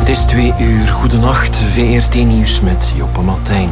Het is 2:00. Goedenacht. VRT Nieuws met Joppe Martijn.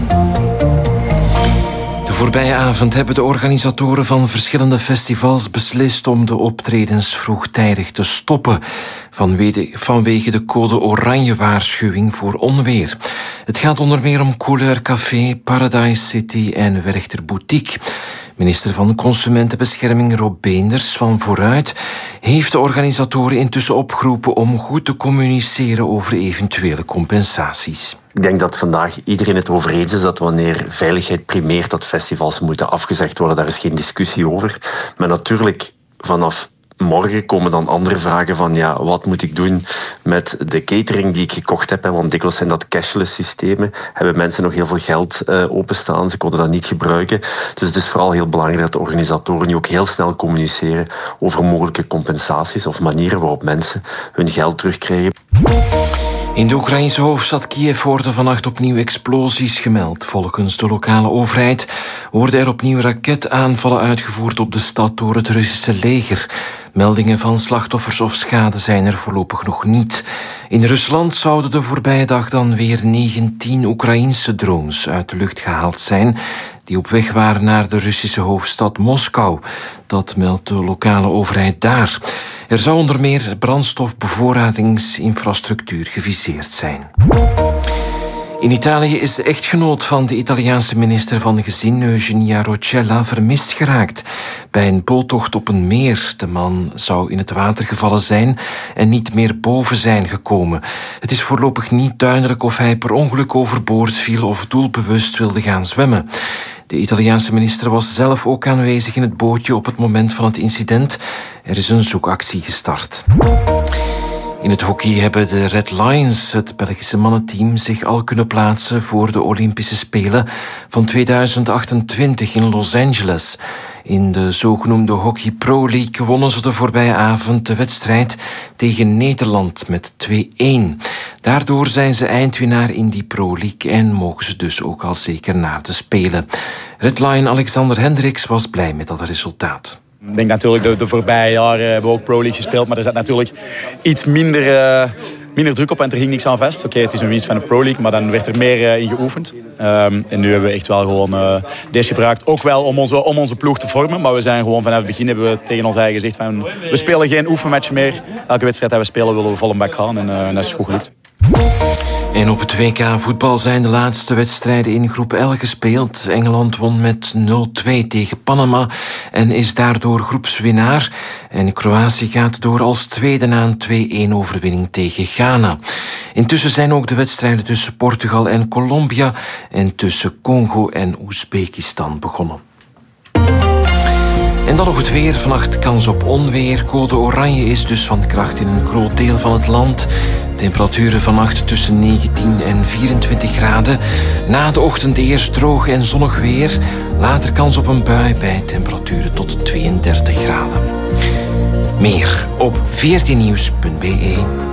De voorbije avond hebben de organisatoren van verschillende festivals beslist om de optredens vroegtijdig te stoppen vanwege de code oranje waarschuwing voor onweer. Het gaat onder meer om Couleur Café, Paradise City en Werchter Boutique. Minister van Consumentenbescherming Rob Beenders van Vooruit heeft de organisatoren intussen opgeroepen om goed te communiceren over eventuele compensaties. Ik denk dat vandaag iedereen het over eens is dat wanneer veiligheid primeert, dat festivals moeten afgezegd worden. Daar is geen discussie over. Maar natuurlijk, vanaf morgen komen dan andere vragen van wat moet ik doen met de catering die ik gekocht heb? Want dikwijls zijn dat cashless systemen. Hebben mensen nog heel veel geld openstaan? Ze konden dat niet gebruiken. Dus het is vooral heel belangrijk dat de organisatoren nu ook heel snel communiceren over mogelijke compensaties of manieren waarop mensen hun geld terugkrijgen. In de Oekraïnse hoofdstad Kiev worden vannacht opnieuw explosies gemeld. Volgens de lokale overheid worden er opnieuw raketaanvallen uitgevoerd op de stad door het Russische leger. Meldingen van slachtoffers of schade zijn er voorlopig nog niet. In Rusland zouden de voorbije dag dan weer 19 Oekraïnse drones uit de lucht gehaald zijn, die op weg waren naar de Russische hoofdstad Moskou. Dat meldt de lokale overheid daar. Er zou onder meer brandstofbevoorradingsinfrastructuur geviseerd zijn. In Italië is de echtgenoot van de Italiaanse minister van Gezin, Eugenia Roccella, vermist geraakt bij een boottocht op een meer. De man zou in het water gevallen zijn en niet meer boven zijn gekomen. Het is voorlopig niet duidelijk of hij per ongeluk overboord viel of doelbewust wilde gaan zwemmen. De Italiaanse minister was zelf ook aanwezig in het bootje op het moment van het incident. Er is een zoekactie gestart. In het hockey hebben de Red Lions, het Belgische mannenteam, zich al kunnen plaatsen voor de Olympische Spelen van 2028 in Los Angeles. In de zogenoemde Hockey Pro League wonnen ze de voorbije avond de wedstrijd tegen Nederland met 2-1. Daardoor zijn ze eindwinnaar in die Pro League en mogen ze dus ook al zeker naar de Spelen. Red Lion Alexander Hendricks was blij met dat resultaat. Ik denk natuurlijk, de voorbije jaren hebben we ook Pro League gespeeld, maar er zit natuurlijk iets minder druk op en er ging niks aan vast. Oké, het is een winst van de Pro League, maar dan werd er meer in geoefend. En nu hebben we echt wel gewoon deze gebruikt. Ook wel om onze ploeg te vormen, maar we zijn gewoon vanaf het begin hebben we tegen ons eigen gezegd van we spelen geen oefenmatch meer. Elke wedstrijd die we spelen willen we vol een bak gaan en dat is goed gelukt. En op het WK voetbal zijn de laatste wedstrijden in groep L gespeeld. Engeland won met 0-2 tegen Panama en is daardoor groepswinnaar. En Kroatië gaat door als tweede na een 2-1 overwinning tegen Ghana. Intussen zijn ook de wedstrijden tussen Portugal en Colombia en tussen Congo en Oezbekistan begonnen. En dan nog het weer. Vannacht kans op onweer. Code oranje is dus van kracht in een groot deel van het land. Temperaturen vannacht tussen 19 en 24 graden. Na de ochtend eerst droog en zonnig weer. Later kans op een bui bij temperaturen tot 32 graden. Meer op vrtnieuws.be.